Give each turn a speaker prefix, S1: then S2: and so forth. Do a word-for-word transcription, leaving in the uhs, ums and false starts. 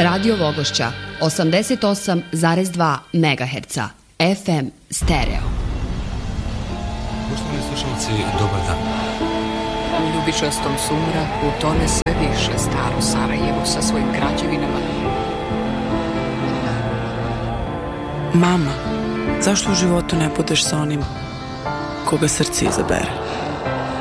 S1: Radio Vogošća osamdeset osam zarez dva megaherca F M stereo.
S2: Poštovani slušalci, dobar dan.
S3: U ljubičastom sumraku tone sve više staro Sarajevo sa svojim građevinama.
S4: Mama, zašto u životu ne budeš sa onim koga srce izabere?